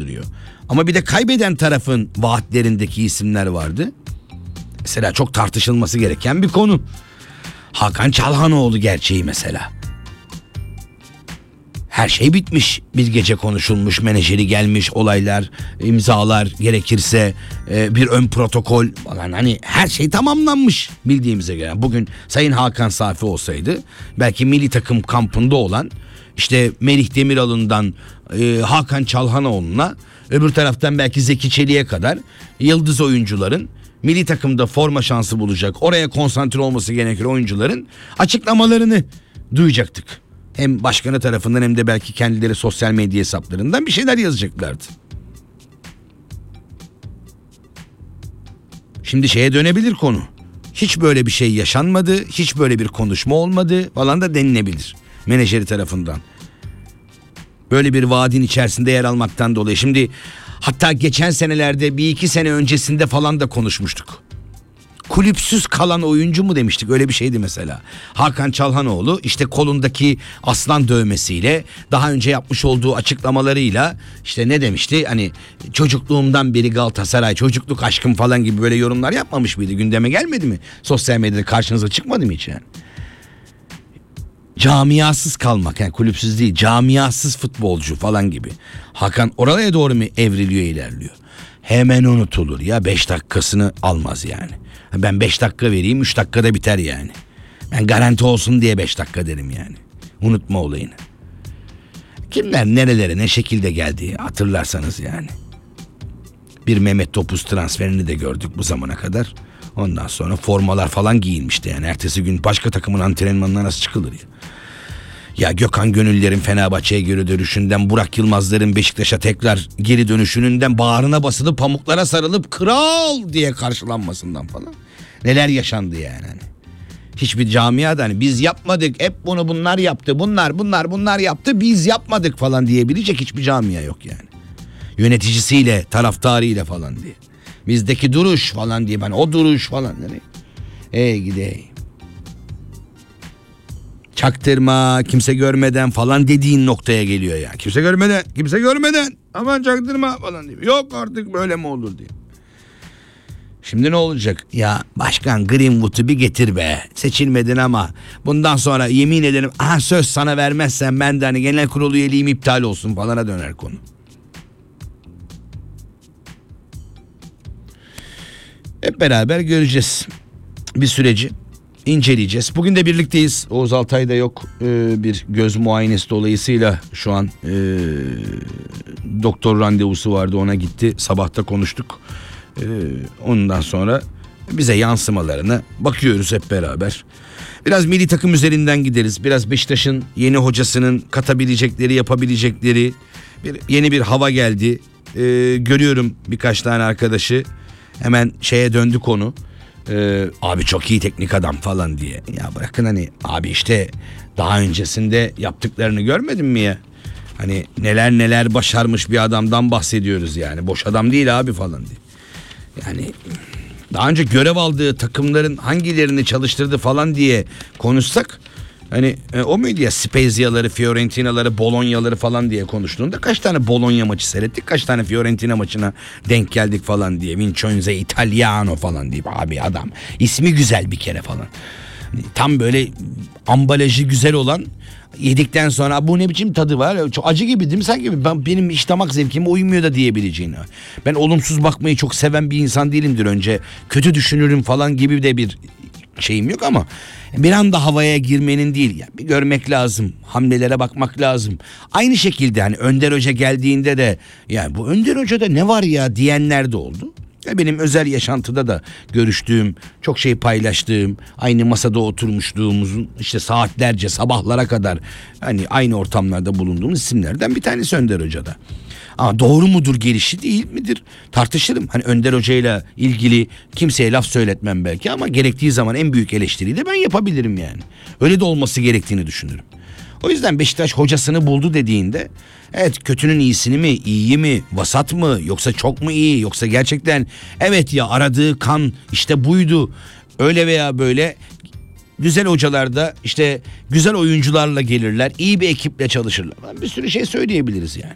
duruyor. Ama bir de kaybeden tarafın vaatlerindeki isimler vardı. Mesela çok tartışılması gereken bir konu. Hakan Çalhanoğlu gerçeği mesela. Her şey bitmiş. Bir gece konuşulmuş, menajeri gelmiş, olaylar, imzalar, gerekirse bir ön protokol falan, hani her şey tamamlanmış bildiğimize göre. Bugün Sayın Hakan Safi olsaydı belki milli takım kampında olan işte Melih Demiral'ından Hakan Çalhanoğlu'na, öbür taraftan belki Zeki Çelik'e kadar yıldız oyuncuların milli takımda forma şansı bulacak, oraya konsantre olması gereken oyuncuların açıklamalarını duyacaktık. Hem başkanı tarafından hem de belki kendileri sosyal medya hesaplarından bir şeyler yazacaklardı. Şimdi şeye dönebilir konu. Hiç böyle bir şey yaşanmadı, hiç böyle bir konuşma olmadı falan da denilebilir menajeri tarafından. Böyle bir vaadin içerisinde yer almaktan dolayı. Şimdi hatta geçen senelerde, bir iki sene öncesinde falan da konuşmuştuk. Kulüpsüz kalan oyuncu mu demiştik, öyle bir şeydi mesela. Hakan Çalhanoğlu işte kolundaki aslan dövmesiyle, daha önce yapmış olduğu açıklamalarıyla işte ne demişti, hani çocukluğumdan beri Galatasaray, çocukluk aşkım falan gibi böyle yorumlar yapmamış mıydı, gündeme gelmedi mi? Sosyal medyada karşınıza çıkmadı mı hiç yani? Camiasız kalmak, yani kulüpsüz değil, camiasız futbolcu falan gibi. Hakan oraya doğru mu evriliyor, ilerliyor? Hemen unutulur ya, 5 dakikasını almaz yani. Ben 5 dakika vereyim, 3 dakikada biter yani. Ben garanti olsun diye 5 dakika derim yani. Unutma olayını. Kimler nerelere ne şekilde geldi hatırlarsanız yani. Bir Mehmet Topuz transferini de gördük bu zamana kadar. Ondan sonra formalar falan giyilmişti yani. Ertesi gün başka takımın antrenmanına nasıl çıkılır ya? Ya Gökhan Gönüller'in Fenerbahçe'ye geri dönüşünden, Burak Yılmaz'ların Beşiktaş'a tekrar geri dönüşününden, bağrına basılıp pamuklara sarılıp kral diye karşılanmasından falan. Neler yaşandı yani. Hiçbir camiada hani biz yapmadık, hep bunu bunlar yaptı, bunlar yaptı, biz yapmadık falan diyebilecek hiçbir camia yok yani. Yöneticisiyle, taraftarıyla falan diye. Bizdeki duruş falan diye, ben o duruş falan. Gideyim. Çaktırma, kimse görmeden falan dediğin noktaya geliyor ya. Kimse görmeden aman çaktırma falan diyor. Yok artık böyle mi olur diye. Şimdi ne olacak? Ya başkan Greenwood'u bir getir be. Seçilmedin ama bundan sonra yemin ederim söz sana vermezsen ben de hani genel kurulu üyeliğim iptal olsun falana döner konu. Hep beraber göreceğiz bir süreci. İnceleyeceğiz. Bugün de birlikteyiz. Oğuz Altay da yok. Bir göz muayenesi dolayısıyla şu an doktor randevusu vardı, ona gitti. Sabahta konuştuk. Ondan sonra bize yansımalarına bakıyoruz hep beraber. Biraz milli takım üzerinden gideriz. Biraz Beşiktaş'ın yeni hocasının katabilecekleri, yapabilecekleri, yeni bir hava geldi. Görüyorum birkaç tane arkadaşı. Hemen şeye döndü konu. Abi çok iyi teknik adam falan diye. Ya bırakın hani abi, işte daha öncesinde yaptıklarını görmedin mi ya? Hani neler başarmış bir adamdan bahsediyoruz yani. Boş adam değil abi falan diye. Yani daha önce görev aldığı takımların hangilerini çalıştırdı falan diye konuşsak, hani o muydu ya, Spezia'ları, Fiorentina'ları, Bologna'ları falan diye konuştuğunda kaç tane Bologna maçı seyrettik, kaç tane Fiorentina maçına denk geldik falan diye. Vincenzo Italiano falan diye, abi adam ismi güzel bir kere falan. Tam böyle ambalajı güzel olan, yedikten sonra bu ne biçim tadı var, çok acı gibi değil mi sanki, benim iş damak zevkime uymuyor da diyebileceğini. Ben olumsuz bakmayı çok seven bir insan değilimdir, önce kötü düşünürüm falan gibi de bir şeyim yok ama bir anda havaya girmenin değil ya, bir görmek lazım, hamlelere bakmak lazım. Aynı şekilde hani Önder Hoca geldiğinde de yani bu Önder Hoca'da ne var ya diyenler de oldu. Benim özel yaşantıda da görüştüğüm, çok şey paylaştığım, aynı masada oturmuşluğumuzun işte saatlerce, sabahlara kadar hani aynı ortamlarda bulunduğumuz isimlerden bir tanesi Önder Hoca'da. Ama doğru mudur gelişi, değil midir tartışırım. Hani Önder Hoca'yla ilgili kimseye laf söyletmem belki ama gerektiği zaman en büyük eleştiriyi de ben yapabilirim yani. Öyle de olması gerektiğini düşünürüm. O yüzden Beşiktaş hocasını buldu dediğinde, evet, kötünün iyisini mi, iyiyi mi, vasat mı, yoksa çok mu iyi, yoksa gerçekten evet ya aradığı kan işte buydu, öyle veya böyle. Güzel hocalar da işte güzel oyuncularla gelirler, iyi bir ekiple çalışırlar. Bir sürü şey söyleyebiliriz yani.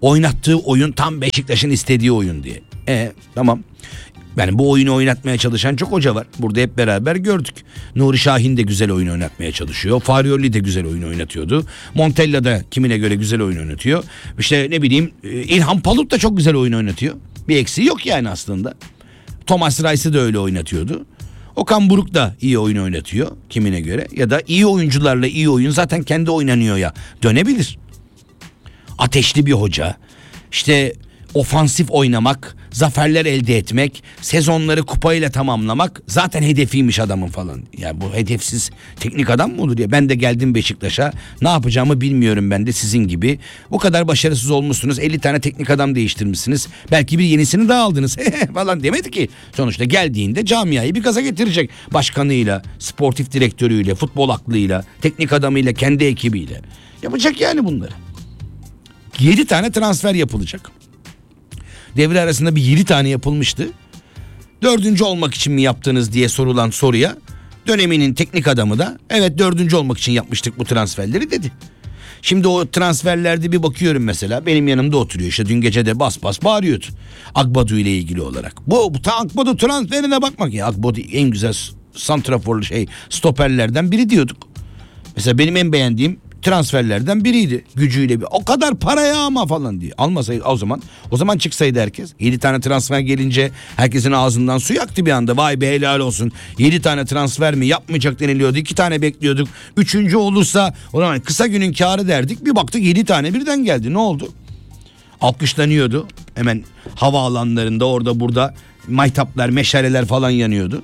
Oynattığı oyun tam Beşiktaş'ın istediği oyun diye. Tamam. Yani bu oyunu oynatmaya çalışan çok hoca var. Burada hep beraber gördük. Nuri Şahin de güzel oyun oynatmaya çalışıyor. Farioli de güzel oyun oynatıyordu. Montella da kimine göre güzel oyun oynatıyor. İşte ne bileyim İlhan Palut da çok güzel oyun oynatıyor. Bir eksiği yok yani aslında. Thomas Rice'ı da öyle oynatıyordu. Okan Buruk da iyi oyun oynatıyor kimine göre. Ya da iyi oyuncularla iyi oyun zaten kendi oynanıyor ya. Dönebilir. Ateşli bir hoca. İşte ofansif oynamak, zaferler elde etmek, sezonları kupayla tamamlamak zaten hedefiymiş adamın falan. Ya bu hedefsiz teknik adam mı olur ya? Ben de geldim Beşiktaş'a. Ne yapacağımı bilmiyorum ben de sizin gibi. O kadar başarısız olmuşsunuz. 50 tane teknik adam değiştirmişsiniz. Belki bir yenisini daha aldınız falan demedi ki. Sonuçta geldiğinde camiayı bir gaza getirecek. Başkanıyla, sportif direktörüyle, futbol aklıyla, teknik adamıyla, kendi ekibiyle. Yapacak yani bunları. 7 tane transfer yapılacak. Devre arasında bir 7 tane yapılmıştı. 4. olmak için mi yaptınız diye sorulan soruya döneminin teknik adamı da evet 4. olmak için yapmıştık bu transferleri dedi. Şimdi o transferlerde bir bakıyorum mesela, benim yanımda oturuyor işte, dün gece de bas bas bağırıyordu Agbadu ile ilgili olarak. Bu Agbadu transferine bakmak ya, Agbadu en güzel santrafor stoperlerden biri diyorduk. Mesela benim en beğendiğim transferlerden biriydi. Gücüyle o kadar paraya ama falan diye. Almasaydı o zaman çıksaydı herkes. 7 tane transfer gelince herkesin ağzından su yaktı bir anda. Vay be helal olsun. 7 tane transfer mi yapmayacak deniliyordu. 2 tane bekliyorduk. 3. olursa o zaman kısa günün kârı derdik. Bir baktık 7 tane birden geldi. Ne oldu? Alkışlanıyordu. Hemen havaalanlarında orada burada maytaplar, meşaleler falan yanıyordu.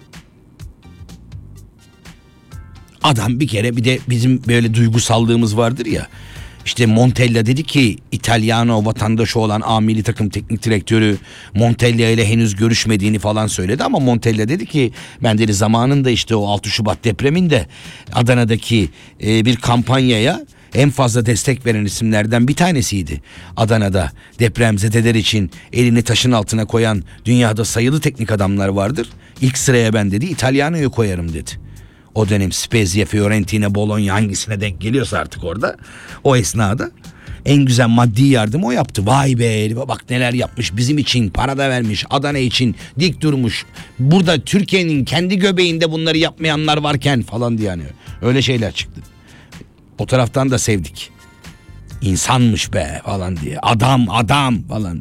Adam bir kere, bir de bizim böyle duygusallığımız vardır ya. İşte Montella dedi ki İtalyano vatandaşı olan A milli takım teknik direktörü Montella ile henüz görüşmediğini falan söyledi ama Montella dedi ki ben dedi zamanında işte o 6 Şubat depreminde Adana'daki bir kampanyaya en fazla destek veren isimlerden bir tanesiydi. Adana'da depremzedeler için elini taşın altına koyan dünyada sayılı teknik adamlar vardır. İlk sıraya ben dedi İtalyano'yu koyarım dedi. O dönem Spezia, Fiorentina, Bologna hangisine denk geliyorsa artık orada o esnada en güzel maddi yardım o yaptı. Vay be bak neler yapmış bizim için, para da vermiş, Adana için dik durmuş. Burada Türkiye'nin kendi göbeğinde bunları yapmayanlar varken falan diye yani öyle şeyler çıktı. O taraftan da sevdik. İnsanmış be falan diye, adam falan.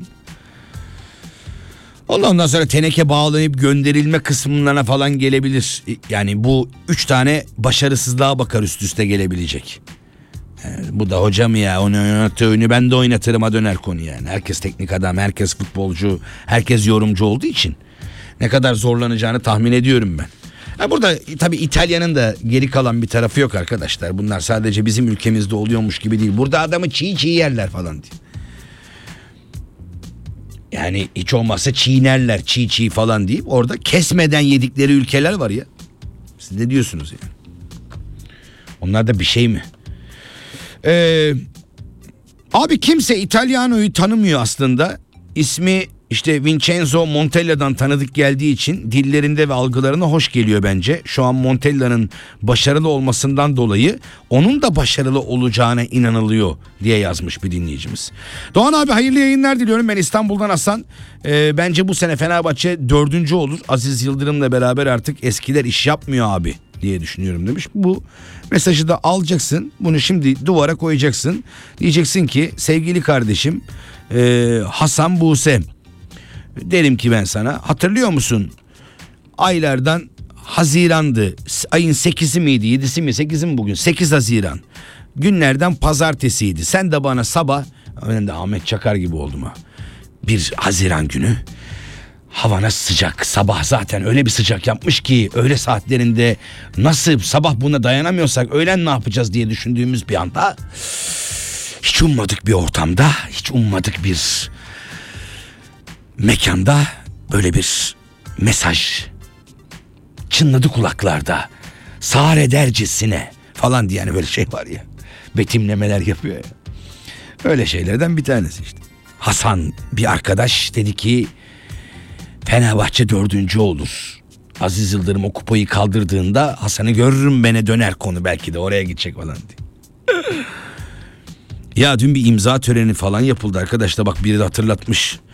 Ondan sonra teneke bağlayıp gönderilme kısımlarına falan gelebilir. Yani bu 3 tane başarısızlığa bakar üst üste gelebilecek. Yani bu da hocam ya, onu oynatıyor, ben de oynatırıma döner konu yani. Herkes teknik adam, herkes futbolcu, herkes yorumcu olduğu için ne kadar zorlanacağını tahmin ediyorum ben. Burada tabii İtalya'nın da geri kalan bir tarafı yok arkadaşlar. Bunlar sadece bizim ülkemizde oluyormuş gibi değil. Burada adamı çiğ yerler falan diye. Yani hiç olmazsa çiğnerler, çiğ falan deyip orada kesmeden yedikleri ülkeler var ya. Siz ne diyorsunuz yani? Onlar da bir şey mi? Abi kimse İtalyano'yu tanımıyor aslında. İsmi işte Vincenzo Montella'dan tanıdık geldiği için dillerinde ve algılarına hoş geliyor bence. Şu an Montella'nın başarılı olmasından dolayı onun da başarılı olacağına inanılıyor diye yazmış bir dinleyicimiz. Doğan abi hayırlı yayınlar diliyorum. Ben İstanbul'dan Hasan. Bence bu sene Fenerbahçe 4. olur. Aziz Yıldırım'la beraber artık eskiler iş yapmıyor abi diye düşünüyorum demiş. Bu mesajı da alacaksın. Bunu şimdi duvara koyacaksın. Diyeceksin ki sevgili kardeşim Hasan Buse, derim ki ben sana, hatırlıyor musun? Aylardan Haziran'dı. Ayın 8'i miydi? 7'si mi? 8'i mi bugün? 8 Haziran. Günlerden pazartesiydi. Sen de bana sabah, ben de Ahmet Çakar gibi oldum ha. Bir Haziran günü. Havana sıcak. Sabah zaten öyle bir sıcak yapmış ki öğle saatlerinde nasıl sabah buna dayanamıyorsak öğlen ne yapacağız diye düşündüğümüz bir anda hiç ummadık bir ortamda, hiç ummadık bir mekanda böyle bir mesaj çınladı kulaklarda. Sağır edercesine falan diye, yani böyle şey var ya, betimlemeler yapıyor ya. Öyle şeylerden bir tanesi işte. Hasan bir arkadaş dedi ki Fenerbahçe 4. olur. Aziz Yıldırım o kupayı kaldırdığında Hasan'ı görürüm, bana döner konu, belki de oraya gidecek falan diye. Ya dün bir imza töreni falan yapıldı arkadaşlar, bak biri de hatırlatmış.